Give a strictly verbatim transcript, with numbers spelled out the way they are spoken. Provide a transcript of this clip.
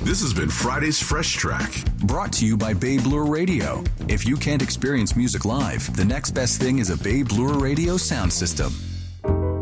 This has been Friday's Fresh Track. Brought to you by Babe Lure Radio. If you can't experience music live, the next best thing is a Babe Lure Radio sound system.